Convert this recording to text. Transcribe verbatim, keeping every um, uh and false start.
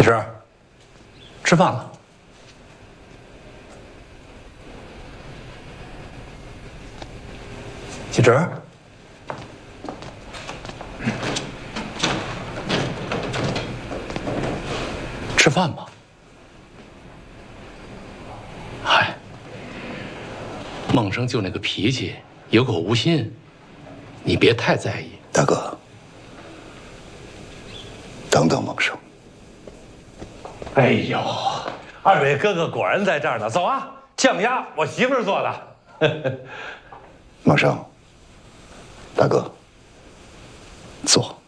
喜池，吃饭了。喜池，吃饭吧。嗨，孟生就那个脾气，有口无心，你别太在意。 大哥，等等孟生。 哎呦，二位哥哥果然在这儿呢。走啊，酱鸭我媳妇儿做的。 孟生，大哥，坐。